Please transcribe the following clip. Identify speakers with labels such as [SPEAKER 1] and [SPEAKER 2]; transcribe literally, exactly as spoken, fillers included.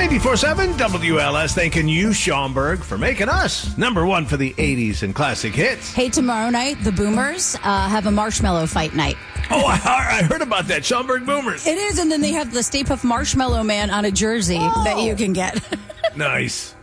[SPEAKER 1] ninety-four point seven W L S thanking you, Schaumburg, for making us number one for the eighties and classic hits.
[SPEAKER 2] Hey, tomorrow night, the Boomers uh, have a marshmallow fight night.
[SPEAKER 1] Oh, I, I heard about that. Schaumburg Boomers.
[SPEAKER 2] It is, and then they have the Stay Puft Marshmallow Man on a jersey
[SPEAKER 1] oh.
[SPEAKER 2] that you can get.
[SPEAKER 1] Nice.